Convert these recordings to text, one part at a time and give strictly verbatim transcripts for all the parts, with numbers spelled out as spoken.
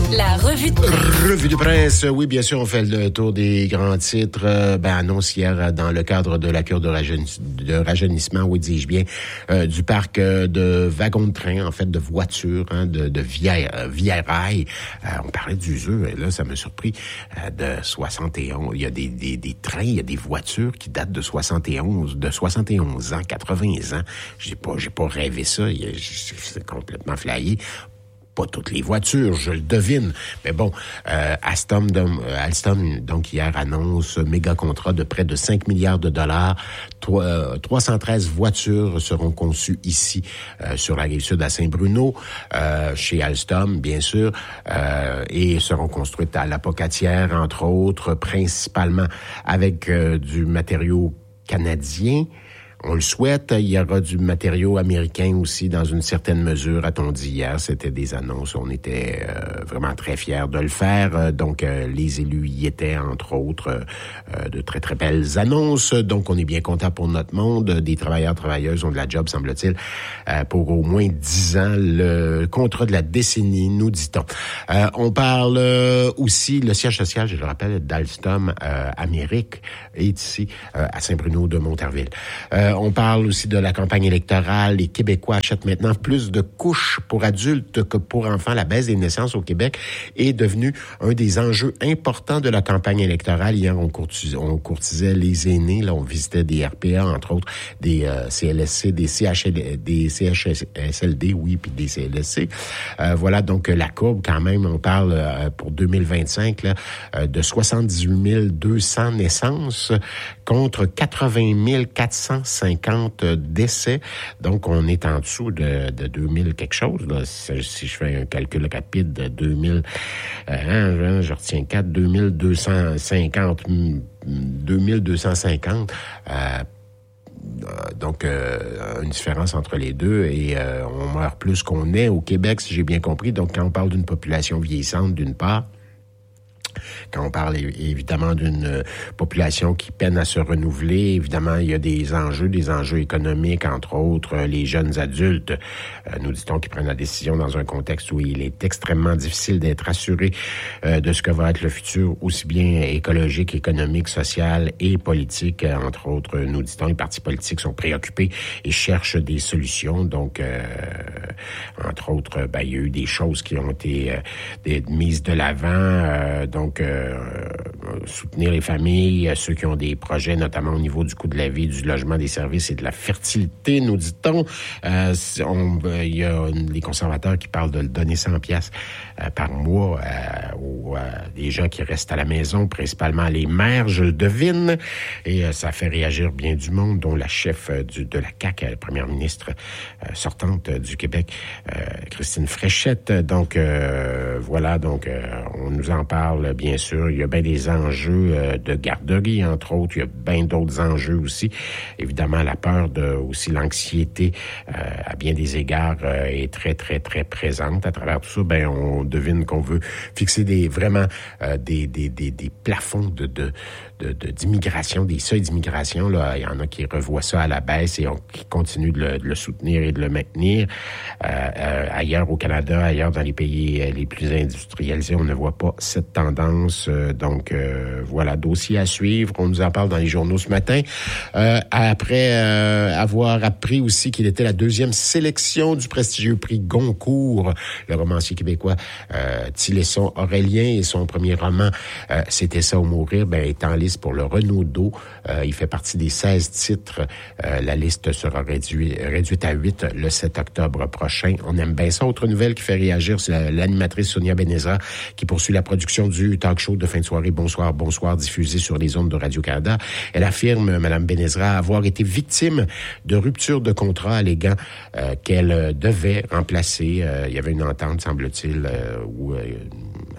La revue de presse. Revue de presse, oui, bien sûr, on fait le tour des grands titres. Euh, ben, annonce hier dans le cadre de la cure de, rajeuni- de rajeunissement, oui, dis-je bien, euh, du parc euh, de wagons de train, en fait, de voitures, hein, de, de via, euh, via rail. Euh, on parlait d'usure, et là, ça m'a surpris, euh, de soixante et onze. Il y a des, des, des trains, il y a des voitures qui datent de soixante et onze, de soixante et onze ans, quatre-vingts ans. J'ai pas, j'ai pas rêvé ça. C'est complètement flyé. Pas toutes les voitures, je le devine. Mais bon, euh, Alstom, euh, Alstom, donc hier, annonce méga contrat de près de cinq milliards de dollars. trois cent treize voitures seront conçues ici, euh, sur la rive sud à Saint-Bruno, euh, chez Alstom, bien sûr, euh, et seront construites à la Pocatière, entre autres, principalement avec euh, du matériau canadien. On le souhaite. Il y aura du matériau américain aussi dans une certaine mesure, a-t-on dit hier. C'était des annonces. On était euh, vraiment très fiers de le faire. Donc, euh, les élus y étaient, entre autres, euh, de très, très belles annonces. Donc, on est bien content pour notre monde. Des travailleurs, travailleuses ont de la job, semble-t-il, euh, pour au moins dix ans. Le contrat de la décennie, nous dit-on. Euh, on parle euh, aussi, le siège social, je le rappelle, d'Alstom euh, Amérique est ici, euh, à Saint-Bruno de Montarville. Euh, On parle aussi de la campagne électorale. Les Québécois achètent maintenant plus de couches pour adultes que pour enfants. La baisse des naissances au Québec est devenue un des enjeux importants de la campagne électorale. Hier, on courtisait, on courtisait les aînés. Là, on visitait des R P A, entre autres, des euh, C L S C, des C H L, des C H S L D, oui, puis des C L S C. Euh, voilà, donc la courbe, quand même, on parle euh, pour deux mille vingt-cinq là, euh, de soixante-dix-huit mille deux cents naissances contre quatre-vingt mille quatre cent cinquante décès. Donc, on est en dessous de, de deux mille quelque chose. Là. Si, si je fais un calcul rapide de deux mille, euh, je retiens quatre, deux mille deux cent cinquante, deux mille deux cent cinquante. Euh, donc, euh, une différence entre les deux et euh, on meurt plus qu'on est au Québec, si j'ai bien compris. Donc, quand on parle d'une population vieillissante, d'une part, quand on parle évidemment d'une population qui peine à se renouveler, évidemment, il y a des enjeux, des enjeux économiques, entre autres, les jeunes adultes, euh, nous dit-on, qui prennent la décision dans un contexte où il est extrêmement difficile d'être assuré euh, de ce que va être le futur, aussi bien écologique, économique, social et politique. Entre autres, nous dit-on, les partis politiques sont préoccupés et cherchent des solutions. Donc, euh, entre autres, ben, il y a eu des choses qui ont été euh, des, mises de l'avant, euh, donc Donc, euh, soutenir les familles, ceux qui ont des projets, notamment au niveau du coût de la vie, du logement, des services et de la fertilité, nous dit-on. Euh, on, euh, il y a les conservateurs qui parlent de le donner cent piastres euh, par mois euh, aux euh, des gens qui restent à la maison, principalement les mères, je le devine. Et euh, ça fait réagir bien du monde, dont la chef euh, du, de la C A Q, la première ministre euh, sortante euh, du Québec, euh, Christine Fréchette. Donc, euh, voilà, donc euh, on nous en parle. Bien sûr, il y a bien des enjeux euh, de garderie, entre autres. Il y a bien d'autres enjeux aussi. Évidemment, la peur, de aussi l'anxiété, euh, à bien des égards, euh, est très, très, très présente. À travers tout ça, ben, on devine qu'on veut fixer des vraiment euh, des, des, des, des plafonds de, de, de, de, d'immigration, des seuils d'immigration. Là, il y en a qui revoient ça à la baisse et on, qui continuent de le, de le soutenir et de le maintenir. Euh, euh, ailleurs au Canada, ailleurs dans les pays euh, les plus industrialisés, on ne voit pas cette tendance. Donc, euh, voilà, dossier à suivre. On nous en parle dans les journaux ce matin. Euh, après euh, avoir appris aussi qu'il était la deuxième sélection du prestigieux prix Goncourt, le romancier québécois euh, Tilesson Aurélien et son premier roman, euh, C'était ça ou mourir, ben, est en liste pour le Renaudot. Euh, il fait partie des seize titres. Euh, la liste sera réduite, réduite à huit le sept octobre prochain. On aime bien ça. Autre nouvelle qui fait réagir, c'est la, l'animatrice Sonia Benezra qui poursuit la production du talk show de fin de soirée Bonsoir, Bonsoir, diffusé sur les ondes de Radio-Canada. Elle affirme, Mme Benezra, avoir été victime de rupture de contrat alléguant euh, qu'elle devait remplacer. Euh, il y avait une entente, semble-t-il, euh, où, euh,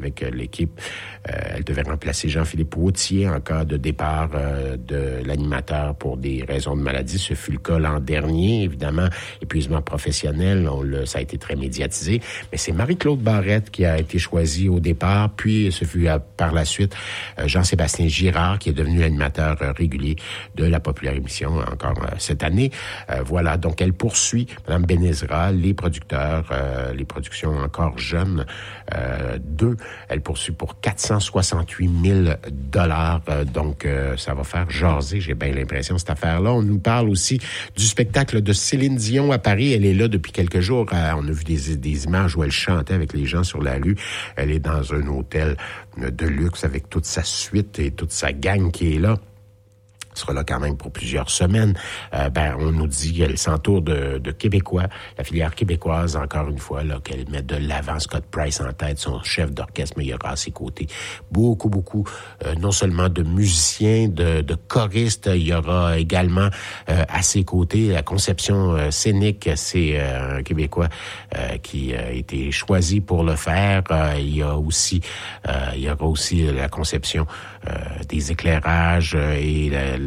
avec l'équipe. Euh, elle devait remplacer Jean-Philippe Wautier en cas de départ euh, de l'animateur pour des raisons de maladie. Ce fut le cas l'an dernier, évidemment, épuisement professionnel, on le, ça a été très médiatisé. Mais c'est Marie-Claude Barrette qui a été choisie au départ, puis ce fut euh, par la suite euh, Jean-Sébastien Girard qui est devenu l'animateur euh, régulier de la populaire émission encore euh, cette année. Euh, voilà, donc elle poursuit, Mme Benezra, les producteurs, euh, les productions encore jeunes, euh, deux, elle poursuit pour quatre cent soixante-huit mille dollars, euh, donc euh, ça va faire jaser, j'ai bien l'impression, cette affaire-là. On nous parle aussi du spectacle de Céline Dion à Paris, elle est là depuis quelques jours, euh, on a vu des, des images où elle chantait avec les gens sur la rue, elle est dans un hôtel de luxe avec toute sa suite et toute sa gang qui est là. Sera là quand même pour plusieurs semaines. Euh, ben, on nous dit qu'elle s'entoure de, de Québécois, la filière québécoise, encore une fois, là, qu'elle met de l'avant Scott Price en tête, son chef d'orchestre, mais il y aura à ses côtés beaucoup, beaucoup, euh, non seulement de musiciens, de, de choristes, il y aura également euh, à ses côtés la conception euh, scénique, c'est euh, un Québécois euh, qui a été choisi pour le faire. Euh, il y a aussi, euh, il y aura aussi la conception euh, des éclairages euh, et la,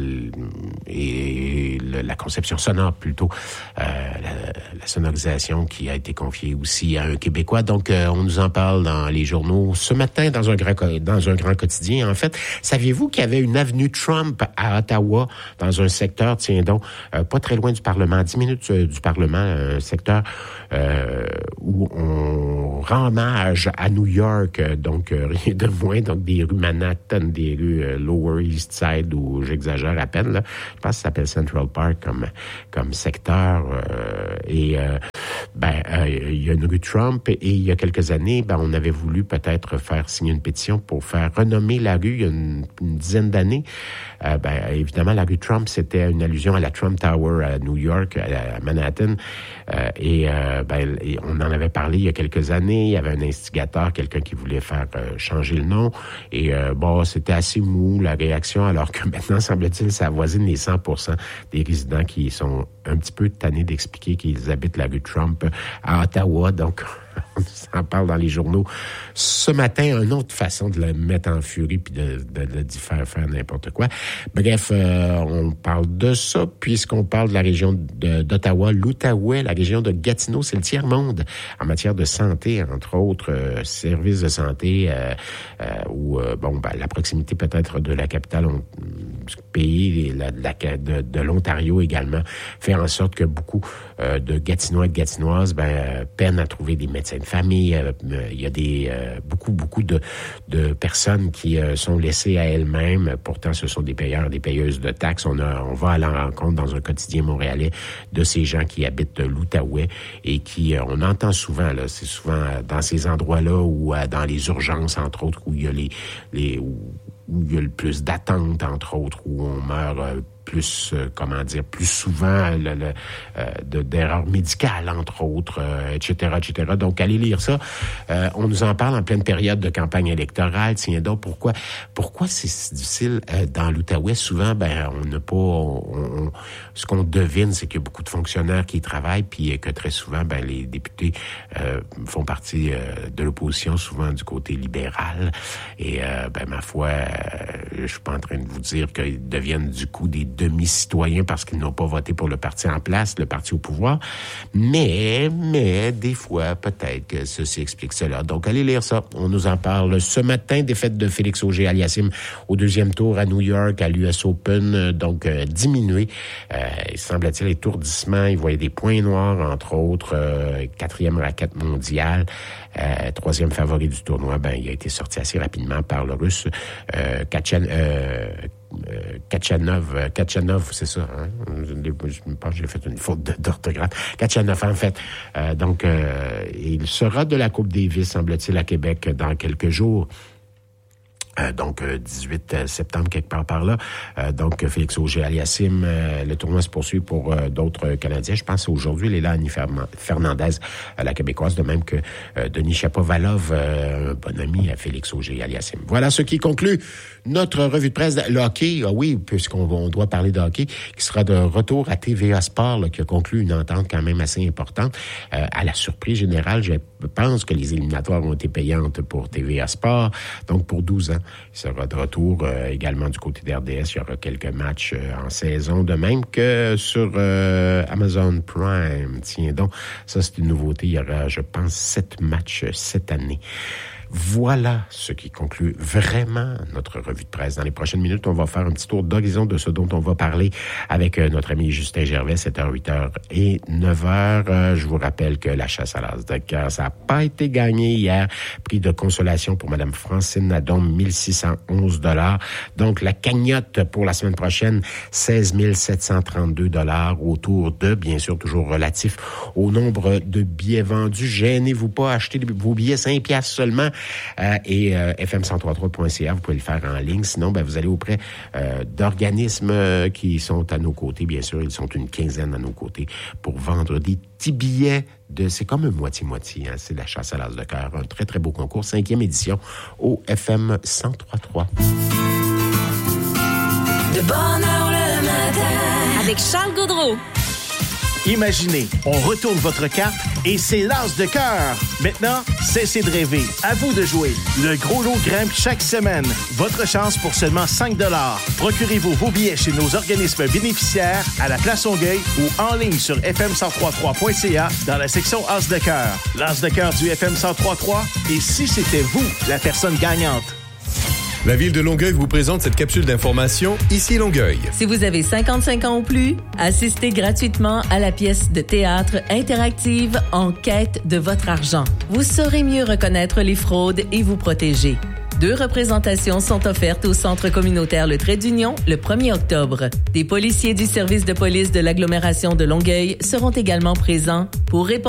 et la conception sonore plutôt, euh, la, la sonorisation qui a été confiée aussi à un Québécois. Donc, euh, on nous en parle dans les journaux ce matin dans un grand dans un grand quotidien. En fait, saviez-vous qu'il y avait une avenue Trump à Ottawa, dans un secteur, tiens donc, euh, pas très loin du Parlement, dix minutes euh, du Parlement, un secteur euh, où on rend hommage à New York, euh, donc euh, rien de moins, donc des rues Manhattan, des rues euh, Lower East Side, où j'exagère à peine, là. Je pense que ça s'appelle Central Park comme comme secteur. Euh, et euh, ben, euh, il y a une rue Trump et il y a quelques années, ben, on avait voulu peut-être faire signer une pétition pour faire renommer la rue il y a une, une dizaine d'années. Euh, ben, évidemment, la rue Trump, c'était une allusion à la Trump Tower à New York, à Manhattan. Euh, et, euh, ben, et on en avait parlé il y a quelques années. Il y avait un instigateur, quelqu'un qui voulait faire euh, changer le nom. Et euh, bon, c'était assez mou, la réaction, alors que maintenant, semble-t-il, ça avoisine les cent pour cent des résidents qui sont un petit peu tannés d'expliquer qu'ils habitent la rue Trump à Ottawa. Donc, on s'en parle dans les journaux. Ce matin, une autre façon de le mettre en furie puis de, de, de, de faire faire n'importe quoi. Bref, euh, on parle de ça puisqu'on parle de la région de, d'Ottawa, l'Outaouais, la région de Gatineau, c'est le tiers-monde en matière de santé, entre autres euh, services de santé euh, euh, où, euh, bon, ben, la proximité peut-être de la capitale on, du pays, la, la, de, de l'Ontario également, fait en sorte que beaucoup euh, de Gatinois et de Gatinoises ben, euh, peinent à trouver des médecins de famille. Euh, il y a des euh, beaucoup, beaucoup de, de personnes qui euh, sont laissées à elles-mêmes. Pourtant, ce sont des payeurs, des payeuses de taxes. On, a, on va à la rencontre dans un quotidien montréalais de ces gens qui habitent l'Outaouais et qui, euh, on entend souvent, là, c'est souvent dans ces endroits-là ou euh, dans les urgences, entre autres, où il y a les... les où, où il y a le plus d'attentes, entre autres, où on meurt euh, plus, euh, comment dire, plus souvent le, le, euh, de, d'erreurs médicales, entre autres, euh, et cetera, et cetera. Donc, allez lire ça. Euh, on nous en parle en pleine période de campagne électorale. Tiens donc, pourquoi pourquoi c'est si difficile euh, dans l'Outaouais? Souvent, ben, on n'a pas... On, on, ce qu'on devine, c'est qu'il y a beaucoup de fonctionnaires qui y travaillent, puis que très souvent, ben, les députés euh, font partie euh, de l'opposition, souvent du côté libéral. Et, euh, ben, ma foi, euh, je suis pas en train de vous dire qu'ils deviennent du coup des demi-citoyens parce qu'ils n'ont pas voté pour le parti en place, le parti au pouvoir. Mais, mais, des fois, peut-être que ceci explique cela. Donc, allez lire ça. On nous en parle ce matin. Défaite de Félix Auger-Aliassime au deuxième tour à New York, à l'U S Open. Donc, euh, diminué. Euh, il semble-t-il étourdissement. Il voyait des points noirs, entre autres. Euh, quatrième raquette mondiale. Euh, troisième favori du tournoi. Ben, il a été sorti assez rapidement par le Russe. Euh, Kachan, euh, Euh, Kachanov, euh, Kachanov, c'est ça, hein? Je, je pense que j'ai fait une faute de, d'orthographe. Kachanov, en fait. Euh, donc, euh, il sera de la Coupe Davis, semble-t-il, à Québec dans quelques jours. Euh, donc, euh, dix-huit septembre, quelque part par là. Euh, donc, Félix Auger-Aliassime, euh, le tournoi se poursuit pour euh, d'autres Canadiens. Je pense aujourd'hui, Léla-Annie Fernandez, euh, la Québécoise, de même que euh, Denis Chapovalov, euh, un bon ami à Félix Auger-Aliassime. Voilà ce qui conclut notre revue de presse. Le hockey, ah oui, puisqu'on on doit parler de hockey, qui sera de retour à T V A Sport, là, qui a conclu une entente quand même assez importante. Euh, à la surprise générale, j'ai pense que les éliminatoires ont été payantes pour T V A Sport. Donc, pour douze ans, il sera de retour euh, également du côté d'R D S. Il y aura quelques matchs euh, en saison, de même que sur euh, Amazon Prime. Tiens donc, ça, c'est une nouveauté. Il y aura, je pense, sept matchs cette année. Voilà ce qui conclut vraiment notre revue de presse. Dans les prochaines minutes, on va faire un petit tour d'horizon de ce dont on va parler avec euh, notre ami Justin Gervais, sept heures, huit heures et neuf heures. Euh, je vous rappelle que la chasse à l'as de cœur, ça n'a pas été gagné hier. Prix de consolation pour Mme Francine Nadon, mille six cent onze dollars. Donc, la cagnotte pour la semaine prochaine, seize mille sept cent trente-deux dollars, autour de, bien sûr, toujours relatif au nombre de billets vendus. Gênez-vous pas, achetez vos billets cinq piastres seulement. Euh, et euh, F M cent trois trois point C A, vous pouvez le faire en ligne. Sinon, ben, vous allez auprès euh, d'organismes euh, qui sont à nos côtés. Bien sûr, ils sont une quinzaine à nos côtés pour vendre des petits billets de... C'est comme un moitié-moitié, hein? C'est la chasse à l'as de cœur. Un très, très beau concours. Cinquième édition au F M cent trois trois. De bonne heure le matin. Avec Charles Gaudreau. Imaginez, on retourne votre carte et c'est l'as de cœur. Maintenant, cessez de rêver. À vous de jouer. Le gros lot grimpe chaque semaine. Votre chance pour seulement cinq dollars. Procurez-vous vos billets chez nos organismes bénéficiaires à la Place Longueuil ou en ligne sur F M cent trois trois point C A dans la section as de cœur. L'as de cœur du F M cent trois trois. Et si c'était vous, la personne gagnante? La Ville de Longueuil vous présente cette capsule d'information Ici Longueuil. Si vous avez cinquante-cinq ans ou plus, assistez gratuitement à la pièce de théâtre interactive En quête de votre argent. Vous saurez mieux reconnaître les fraudes et vous protéger. Deux représentations sont offertes au Centre communautaire Le Trait d'Union le premier octobre. Des policiers du service de police de l'agglomération de Longueuil seront également présents pour répondre